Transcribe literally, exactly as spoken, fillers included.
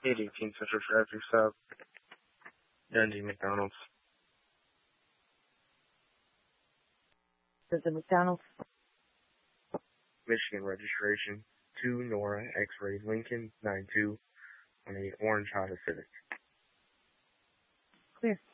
eight eighteen Central Drive through South. Andy McDonald's. Visit McDonald's. Michigan registration. two Nora X-Ray Lincoln nine two one eight Orange Honda Civic. Clear.